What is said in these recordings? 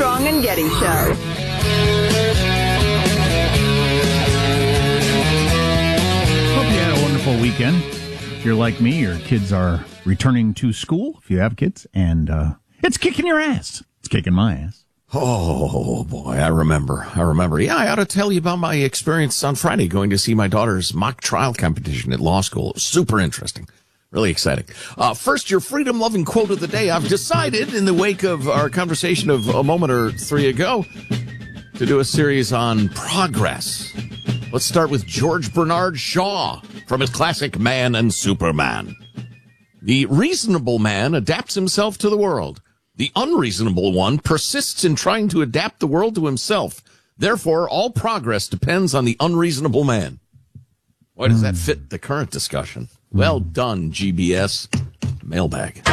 Armstrong and Getty Show. Hope you had a wonderful weekend. If you're like me, your kids are returning to school, if you have kids, and it's kicking your ass. It's kicking my ass. Oh, boy, I remember. Yeah, I ought to tell you about my experience on Friday going to see my daughter's mock trial competition at law school. It was super interesting. Really exciting. First, your freedom-loving quote of the day. I've decided, in the wake of our conversation of a moment or three ago, to do a series on progress. Let's start with George Bernard Shaw from his classic Man and Superman. The reasonable man adapts himself to the world. The unreasonable one persists in trying to adapt the world to himself. Therefore, all progress depends on the unreasonable man. Why does that fit the current discussion? Well done, GBS. Mailbag.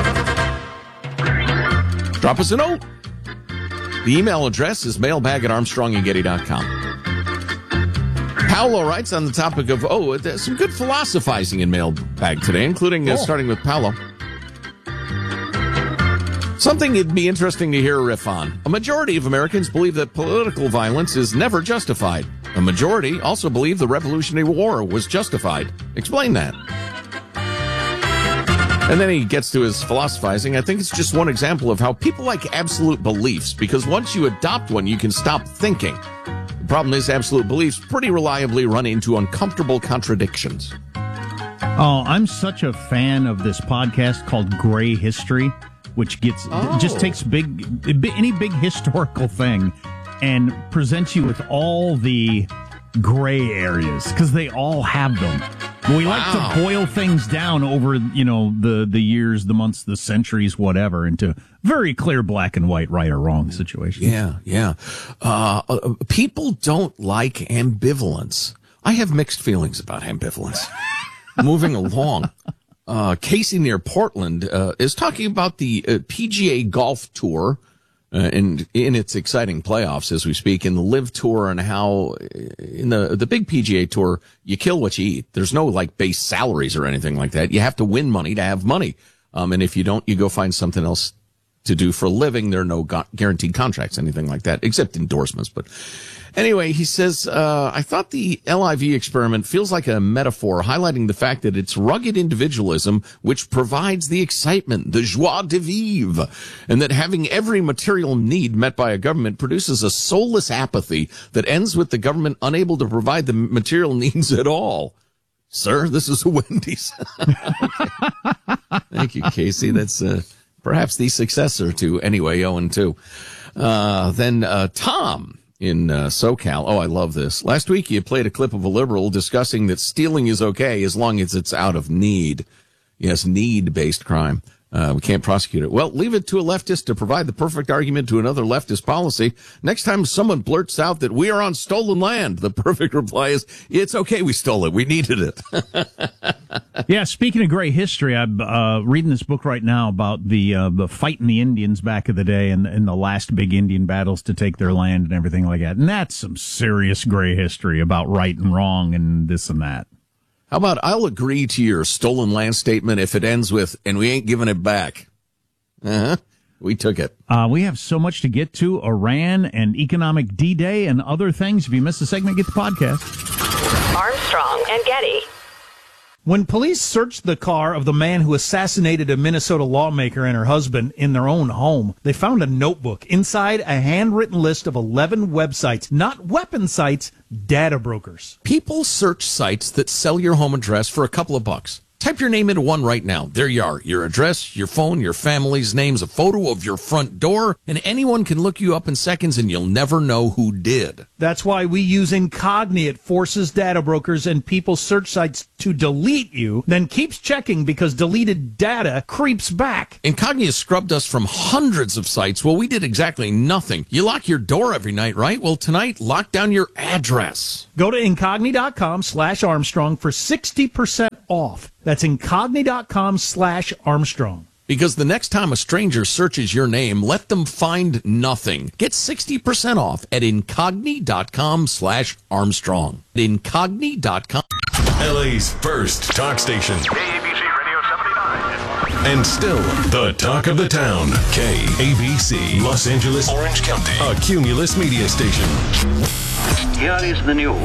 Drop us a note. The email address is mailbag@armstrongandgetty.com. Paolo writes on the topic of, there's some good philosophizing in Mailbag today, including starting with Paolo. Something it'd be interesting to hear a riff on. A majority of Americans believe that political violence is never justified. A majority also believe the Revolutionary War was justified. Explain that. And then he gets to his philosophizing. I think it's just one example of how people like absolute beliefs, because once you adopt one, you can stop thinking. The problem is absolute beliefs pretty reliably run into uncomfortable contradictions. Oh, I'm such a fan of this podcast called Gray History, which just takes any big historical thing and presents you with all the gray areas, because they all have them. We like to boil things down over, the years, the months, the centuries, whatever, into very clear black and white, right or wrong situations. Yeah. People don't like ambivalence. I have mixed feelings about ambivalence. Moving along. Casey near Portland is talking about the PGA Golf Tour in its exciting playoffs as we speak, in the Live Tour, and how in the big PGA Tour, you kill what you eat. There's no base salaries or anything like that. You have to win money to have money. And if you don't, you go find something else to do for a living. There are no guaranteed contracts, anything like that, except endorsements. But anyway, he says, I thought the LIV experiment feels like a metaphor highlighting the fact that it's rugged individualism which provides the excitement, the joie de vivre, and that having every material need met by a government produces a soulless apathy that ends with the government unable to provide the material needs at all. Sir, this is a Wendy's. Thank you, Casey. That's perhaps the successor to Anyway 0-2. Then Tom in SoCal. Oh, I love this. Last week you played a clip of a liberal discussing that stealing is okay as long as it's out of need. Yes, need-based crime. We can't prosecute it. Well, leave it to a leftist to provide the perfect argument to another leftist policy. Next time someone blurts out that we are on stolen land, the perfect reply is, it's okay, we stole it. We needed it. Yeah, speaking of gray history, I'm reading this book right now about the fighting the Indians back in the day and the last big Indian battles to take their land and everything like that. And that's some serious gray history about right and wrong and this and that. How about I'll agree to your stolen land statement if it ends with, and we ain't giving it back. We took it. We have so much to get to. Iran and economic D-Day and other things. If you missed the segment, get the podcast. Armstrong and Getty. When police searched the car of the man who assassinated a Minnesota lawmaker and her husband in their own home, they found a notebook. Inside, a handwritten list of 11 websites, not weapon sites, data brokers. People search sites that sell your home address for a couple of bucks. Type your name into one right now. There you are. Your address, your phone, your family's names, a photo of your front door, and anyone can look you up in seconds and you'll never know who did. That's why we use Incogni. It forces data brokers and people's search sites to delete you, then keeps checking because deleted data creeps back. Incogni has scrubbed us from hundreds of sites. Well, we did exactly nothing. You lock your door every night, right? Well, tonight, lock down your address. Go to Incogni.com/Armstrong for 60% off. That's Incogni.com/Armstrong. Because the next time a stranger searches your name, let them find nothing. Get 60% off at Incogni.com/Armstrong. Incogni.com. LA's first talk station. KABC Radio 79. and still the talk of the town. KABC, Los Angeles, Orange County, a Cumulus media station. Here is the news.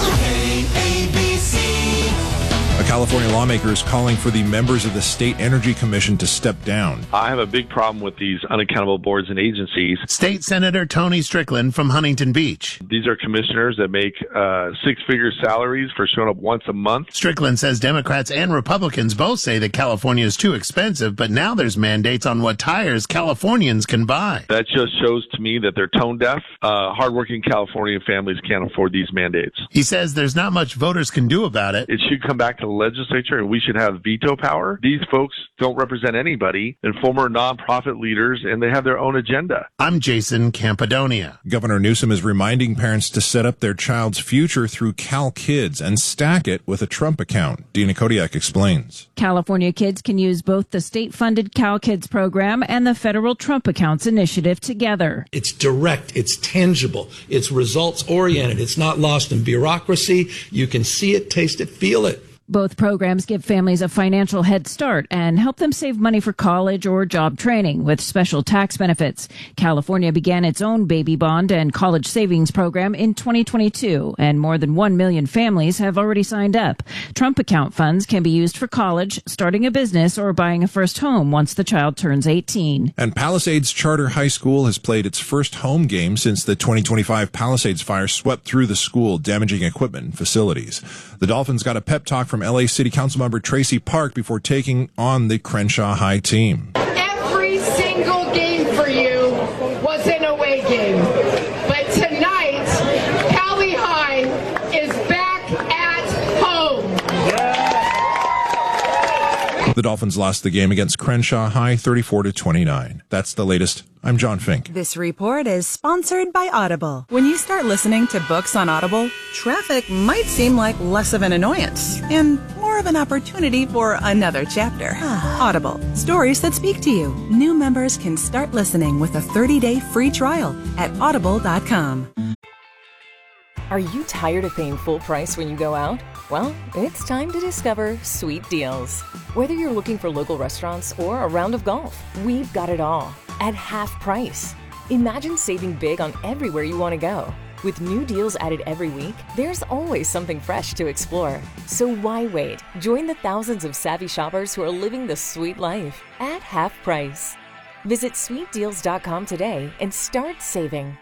A California lawmaker is calling for the members of the State Energy Commission to step down. I have a big problem with these unaccountable boards and agencies. State Senator Tony Strickland from Huntington Beach. These are commissioners that make six-figure salaries for showing up once a month. Strickland says Democrats and Republicans both say that California is too expensive, but now there's mandates on what tires Californians can buy. That just shows to me that they're tone deaf. Hardworking California families can't afford these mandates. He says there's not much voters can do about it. It should come back to the legislature and we should have veto power. These folks don't represent anybody and former nonprofit leaders, and they have their own agenda. I'm Jason Campidonia. Governor Newsom is reminding parents to set up their child's future through Cal Kids and stack it with a Trump account. Dina Kodiak explains. California kids can use both the state-funded Cal Kids program and the federal Trump Accounts initiative together. It's direct, it's tangible, it's results-oriented, it's not lost in bureaucracy. You can see it, taste it, feel it. Both programs give families a financial head start and help them save money for college or job training with special tax benefits. California began its own baby bond and college savings program in 2022, and more than 1 million families have already signed up. Trump account funds can be used for college, starting a business, or buying a first home once the child turns 18. And Palisades Charter High School has played its first home game since the 2025 Palisades fire swept through the school, damaging equipment and facilities. The Dolphins got a pep talk from LA City Council member Tracy Park before taking on the Crenshaw High team. Every single game for you was an away game. But tonight, Cali High is back at home. The Dolphins lost the game against Crenshaw High 34-29. That's the latest. I'm John Fink. This report is sponsored by Audible. When you start listening to books on Audible, traffic might seem like less of an annoyance and more of an opportunity for another chapter. Audible, stories that speak to you. New members can start listening with a 30-day free trial at audible.com. Are you tired of paying full price when you go out? Well, it's time to discover Sweet Deals. Whether you're looking for local restaurants or a round of golf, we've got it all at half price. Imagine saving big on everywhere you want to go. With new deals added every week, there's always something fresh to explore. So why wait? Join the thousands of savvy shoppers who are living the sweet life at half price. Visit sweetdeals.com today and start saving.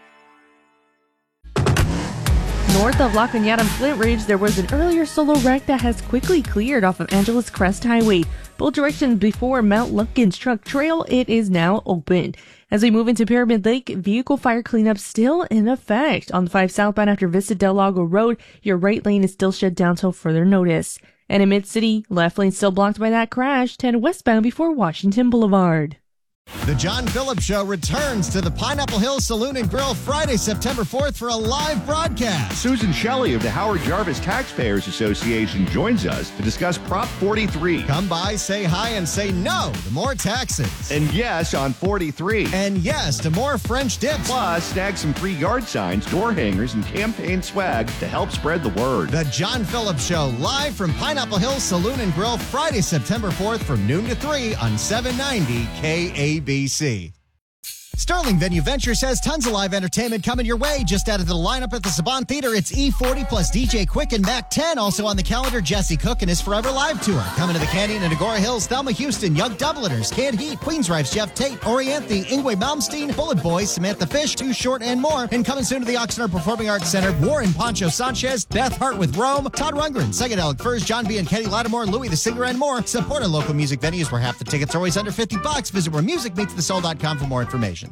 North of La Cañada and Flint Ridge, there was an earlier solo wreck that has quickly cleared off of Angeles Crest Highway. Both directions before Mount Lumpkins Truck Trail, it is now open. As we move into Pyramid Lake, vehicle fire cleanup still in effect. On the 5 southbound after Vista Del Lago Road, your right lane is still shut down till further notice. And in Mid-City, left lane still blocked by that crash, 10 westbound before Washington Boulevard. The John Phillips Show returns to the Pineapple Hill Saloon and Grill Friday, September 4th for a live broadcast. Susan Shelley of the Howard Jarvis Taxpayers Association joins us to discuss Prop 43. Come by, say hi, and say no to more taxes. And yes on 43. And yes to more French dips. Plus, snag some free yard signs, door hangers, and campaign swag to help spread the word. The John Phillips Show, live from Pineapple Hill Saloon and Grill Friday, September 4th from noon to 3 on 790 KABC. Sterling Venue Ventures has tons of live entertainment coming your way. Just added to the lineup at the Saban Theater, it's E40 plus DJ Quick and Mac 10. Also on the calendar, Jesse Cook and his Forever Live Tour. Coming to the Canyon and Agora Hills, Thelma Houston, Young Dubliners, Canned Heat, Queensrÿche, Jeff Tate, Orianthe, Ingwe Malmsteen, Bullet Boys, Samantha Fish, Too Short, and more. And coming soon to the Oxnard Performing Arts Center, Warren Poncho Sanchez, Beth Hart with Rome, Todd Rundgren, Psychedelic Furs, John B. and Kenny Lattimore, Louis the Singer, and more. Support our local music venues where half the tickets are always under $50. Visit wheremusicmeetsthesoul.com for more information.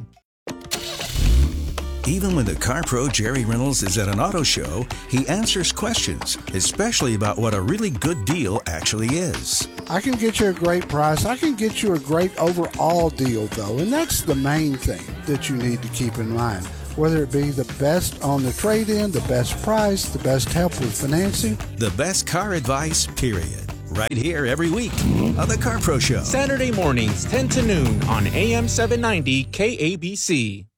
Even when the Car Pro Jerry Reynolds is at an auto show, he answers questions, especially about what a really good deal actually is. I can get you a great price. I can get you a great overall deal, though, and that's the main thing that you need to keep in mind. Whether it be the best on the trade-in, the best price, the best help with financing. The best car advice, period. Right here every week on the Car Pro Show. Saturday mornings, 10 to noon on AM 790 KABC.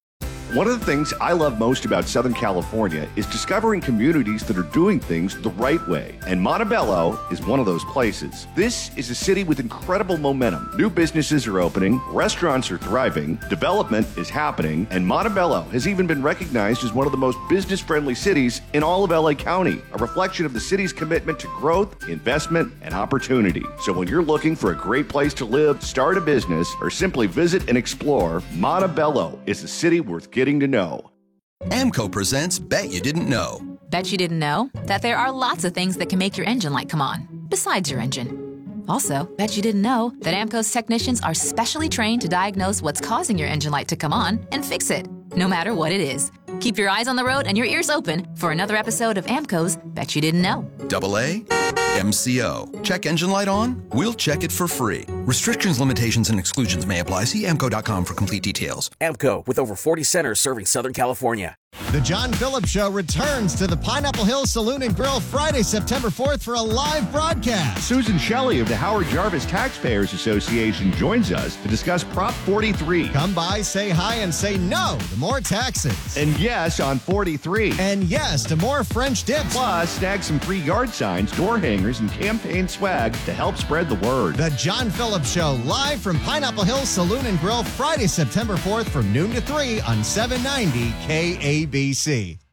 One of the things I love most about Southern California is discovering communities that are doing things the right way. And Montebello is one of those places. This is a city with incredible momentum. New businesses are opening, restaurants are thriving, development is happening, and Montebello has even been recognized as one of the most business-friendly cities in all of LA County, a reflection of the city's commitment to growth, investment, and opportunity. So when you're looking for a great place to live, start a business, or simply visit and explore, Montebello is a city worth getting to know. AMCO presents Bet You Didn't Know. Bet you didn't know that there are lots of things that can make your engine light come on, besides your engine. Also, bet you didn't know that AMCO's technicians are specially trained to diagnose what's causing your engine light to come on and fix it, no matter what it is. Keep your eyes on the road and your ears open for another episode of AMCO's Bet You Didn't Know. AA MCO. Check engine light on? We'll check it for free. Restrictions, limitations, and exclusions may apply. See AMCO.com for complete details. AMCO, with over 40 centers serving Southern California. The John Phillips Show returns to the Pineapple Hill Saloon and Grill Friday, September 4th for a live broadcast. Susan Shelley of the Howard Jarvis Taxpayers Association joins us to discuss Prop 43. Come by, say hi, and say no to more taxes. And yes on 43. And yes to more French dips. Plus, snag some free yard signs, door hangers, and campaign swag to help spread the word. The John Phillips Show, live from Pineapple Hill Saloon and Grill Friday, September 4th from noon to 3 on 790 KABC.